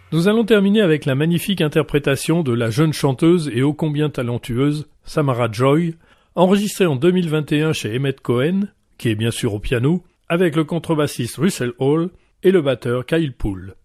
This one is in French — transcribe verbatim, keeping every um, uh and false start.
Nous allons terminer avec la magnifique interprétation de la jeune chanteuse et ô combien talentueuse Samara Joy, enregistrée en deux mille vingt et un chez Emmett Cohen, qui est bien sûr au piano, avec le contrebassiste Russell Hall et le batteur Kyle Poole.